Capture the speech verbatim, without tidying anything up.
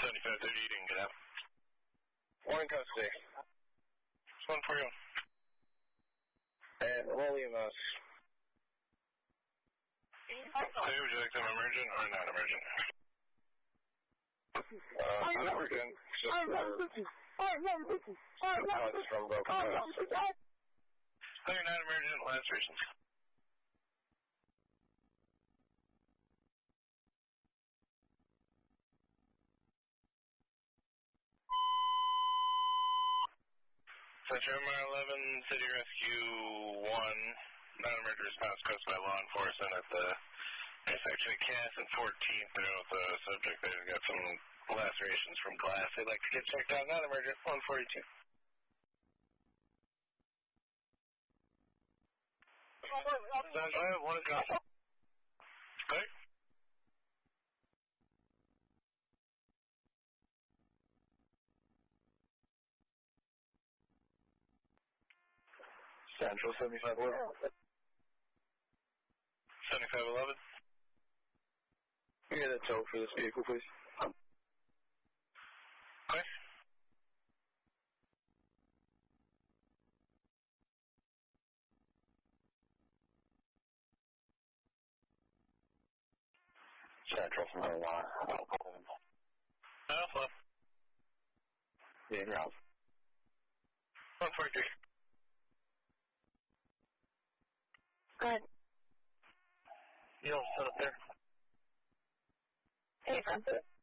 seventy-five thirty, you didn't get out. Morning, custody. This one for you. And Williams. So would you like them emergent or non-emergent? Uh, non-emergent. Just uh, from broken glass. Okay, non-emergent lacerations. Central M R eleven, City Rescue one, non-emergent response caused by law enforcement at the intersection of Cass and fourteenth. There with the subject there's got some lacerations from glass. They'd like to get checked out. Non-emergent, one forty-two. Sounds right, one is gone. Okay. Central seventy-five eleven. seventy-five eleven. Can you get a tow for this vehicle, please? Okay. Central from Marijuana. Alpha. Yeah, in your house. one forty-three. Go ahead. You all set up there? Hey, Francis.